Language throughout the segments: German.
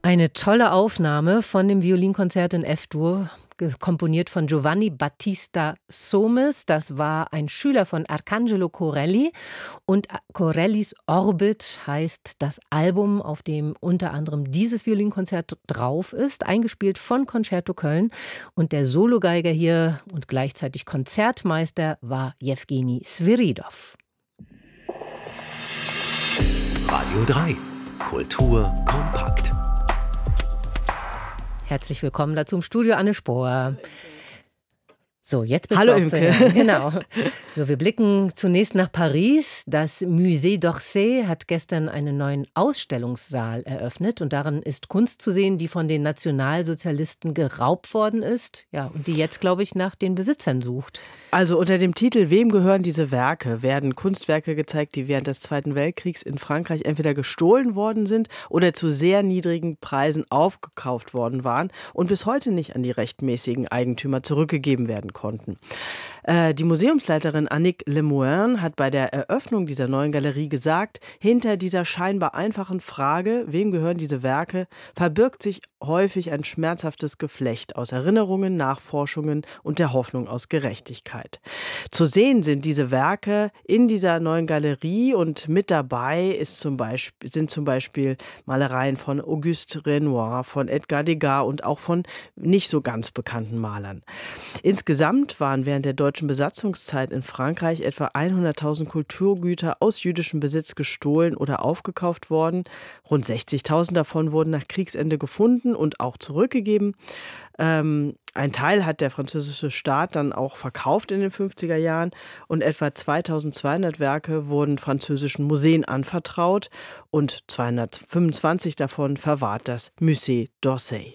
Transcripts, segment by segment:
Eine tolle Aufnahme von dem Violinkonzert in F-Dur, komponiert von Giovanni Battista Somes. Das war ein Schüler von Arcangelo Corelli. Und Corellis Orbit heißt das Album, auf dem unter anderem dieses Violinkonzert drauf ist, eingespielt von Concerto Köln. Und der Sologeiger hier und gleichzeitig Konzertmeister war Jewgeni Sviridov. Radio 3. Kultur kompakt. Herzlich willkommen dazu im Studio, Anne Spohr. So, jetzt bist Hallo, du Imke. Genau. So, wir blicken zunächst nach Paris. Das Musée d'Orsay hat gestern einen neuen Ausstellungssaal eröffnet und darin ist Kunst zu sehen, die von den Nationalsozialisten geraubt worden ist, ja, und die jetzt, glaube ich, nach den Besitzern sucht. Also unter dem Titel "Wem gehören diese Werke?" werden Kunstwerke gezeigt, die während des Zweiten Weltkriegs in Frankreich entweder gestohlen worden sind oder zu sehr niedrigen Preisen aufgekauft worden waren und bis heute nicht an die rechtmäßigen Eigentümer zurückgegeben werden konnten. Die Museumsleiterin Annick Lemoine hat bei der Eröffnung dieser neuen Galerie gesagt, hinter dieser scheinbar einfachen Frage, wem gehören diese Werke, verbirgt sich häufig ein schmerzhaftes Geflecht aus Erinnerungen, Nachforschungen und der Hoffnung aus Gerechtigkeit. Zu sehen sind diese Werke in dieser neuen Galerie und mit dabei sind zum Beispiel Malereien von Auguste Renoir, von Edgar Degas und auch von nicht so ganz bekannten Malern. Insgesamt waren während der deutschen Besatzungszeit in Frankreich etwa 100.000 Kulturgüter aus jüdischem Besitz gestohlen oder aufgekauft worden. Rund 60.000 davon wurden nach Kriegsende gefunden und auch zurückgegeben. Ein Teil hat der französische Staat dann auch verkauft in den 50er Jahren und etwa 2.200 Werke wurden französischen Museen anvertraut und 225 davon verwahrt das Musée d'Orsay.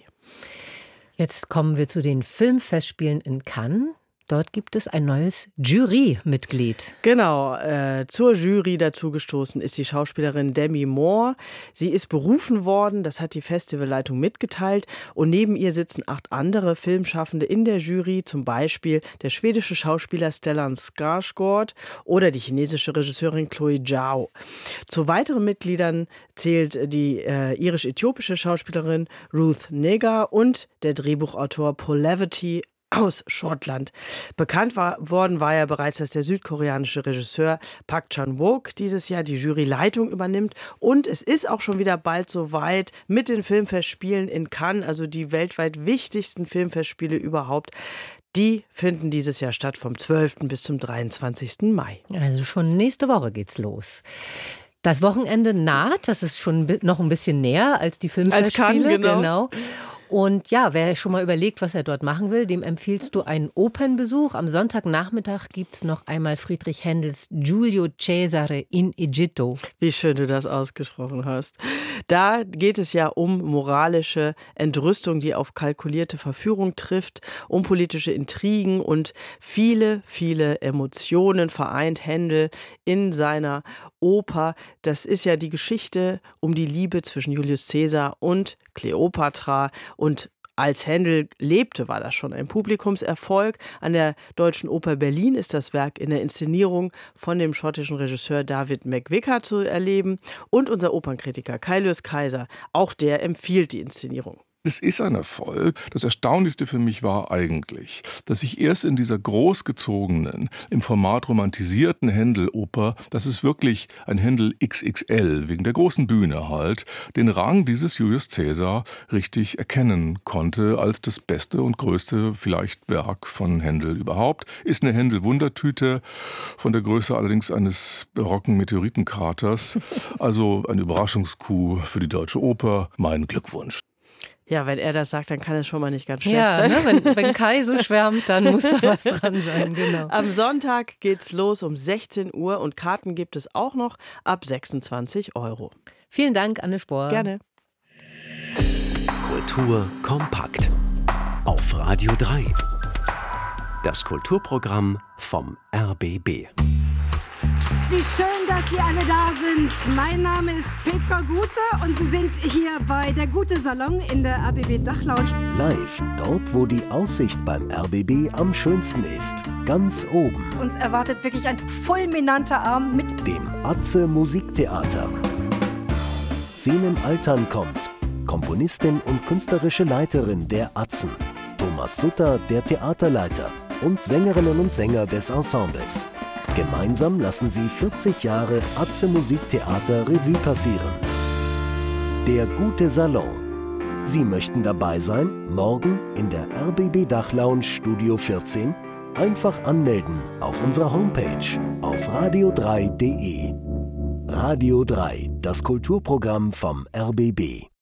Jetzt kommen wir zu den Filmfestspielen in Cannes. Dort gibt es ein neues Jurymitglied. Genau, zur Jury dazugestoßen ist die Schauspielerin Demi Moore. Sie ist berufen worden, das hat die Festivalleitung mitgeteilt. Und neben ihr sitzen 8 andere Filmschaffende in der Jury, zum Beispiel der schwedische Schauspieler Stellan Skarsgård oder die chinesische Regisseurin Chloe Zhao. Zu weiteren Mitgliedern zählt die irisch-äthiopische Schauspielerin Ruth Negga und der Drehbuchautor Paul Leverty aus Schottland. Bekannt worden war ja bereits, dass der südkoreanische Regisseur Park Chan-wook dieses Jahr die Juryleitung übernimmt. Und es ist auch schon wieder bald soweit mit den Filmfestspielen in Cannes, also die weltweit wichtigsten Filmfestspiele überhaupt. Die finden dieses Jahr statt vom 12. bis zum 23. Mai. Also schon nächste Woche geht's los. Das Wochenende naht, das ist schon noch ein bisschen näher als die Filmfestspiele. Als Cannes, genau. Und ja, wer schon mal überlegt, was er dort machen will, dem empfiehlst du einen Opernbesuch. Am Sonntagnachmittag gibt es noch einmal Friedrich Händels Giulio Cesare in Egitto. Wie schön du das ausgesprochen hast. Da geht es ja um moralische Entrüstung, die auf kalkulierte Verführung trifft, um politische Intrigen und viele, viele Emotionen vereint Händel in seiner Oper. Das ist ja die Geschichte um die Liebe zwischen Julius Caesar und Kleopatra. Und als Händel lebte, war das schon ein Publikumserfolg. An der Deutschen Oper Berlin ist das Werk in der Inszenierung von dem schottischen Regisseur David McVicar zu erleben. Und unser Opernkritiker Kai Lewis Kaiser, auch der empfiehlt die Inszenierung. Es ist ein Erfolg. Das Erstaunlichste für mich war eigentlich, dass ich erst in dieser großgezogenen, im Format romantisierten Händel-Oper, das ist wirklich ein Händel XXL, wegen der großen Bühne halt, den Rang dieses Julius Caesar richtig erkennen konnte als das beste und größte vielleicht Werk von Händel überhaupt. Ist eine Händel-Wundertüte, von der Größe allerdings eines barocken Meteoritenkraters. Also ein Überraschungscoup für die Deutsche Oper. Mein Glückwunsch. Ja, wenn er das sagt, dann kann es schon mal nicht ganz schlecht sein. Ne? Wenn Kai so schwärmt, dann muss da was dran sein. Genau. Am Sonntag geht's los um 16 Uhr und Karten gibt es auch noch ab 26 €. Vielen Dank, Anne Spohr. Gerne. Kultur kompakt. Auf Radio 3. Das Kulturprogramm vom RBB. Wie schön, dass Sie alle da sind. Mein Name ist Petra Gute und Sie sind hier bei der Gute Salon in der RBB Dachlounge. Live, dort wo die Aussicht beim RBB am schönsten ist. Ganz oben. Uns erwartet wirklich ein fulminanter Abend mit dem Atze Musiktheater. Szenen Altern kommt. Komponistin und künstlerische Leiterin der Atzen, Thomas Sutter, der Theaterleiter und Sängerinnen und Sänger des Ensembles. Gemeinsam lassen sie 40 Jahre Atze Musiktheater Revue passieren. Der gute Salon. Sie möchten dabei sein? Morgen in der RBB Dachlounge Studio 14? Einfach anmelden auf unserer Homepage auf radio3.de. Radio 3, das Kulturprogramm vom RBB.